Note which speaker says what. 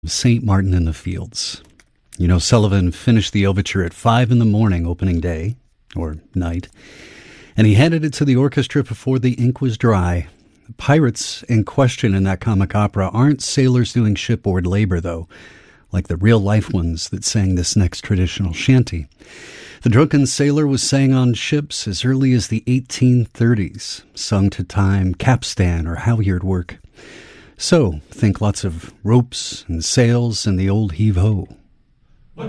Speaker 1: St. Martin in the Fields. You know, Sullivan finished the overture at 5 in the morning opening day, or night, and he handed it to the orchestra before the ink was dry. The pirates in question in that comic opera aren't sailors doing shipboard labor, though, like the real-life ones that sang this next traditional shanty. The drunken sailor was sang on ships as early as the 1830s, sung to time capstan or halyard work. So, think lots of ropes and sails and the old heave-ho.